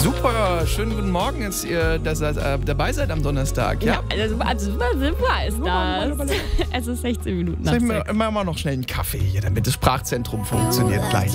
Super, schönen guten Morgen, dass ihr dabei seid am Donnerstag. Ja, super ist das. Es ist 16 Minuten nach Sag ich 6. mir immer noch schnell einen Kaffee hier, damit das Sprachzentrum funktioniert gleich.